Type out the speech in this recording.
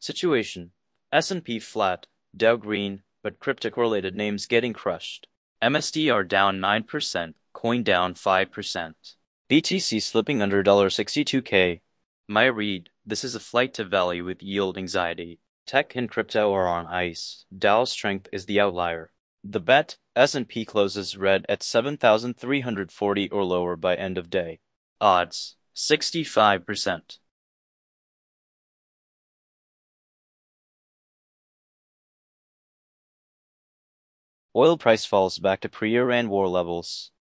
Situation: S&P flat, Dow green, but crypto-correlated names getting crushed. MSTR down 9%, coin down 5%. BTC slipping under $62K. My read: this is a flight to value with yield anxiety. Tech and crypto are on ice. Dow's strength is the outlier. The bet: S&P closes red at 7,340 or lower by end of day. Odds: 65%. Oil price falls back to pre-Iran war levels.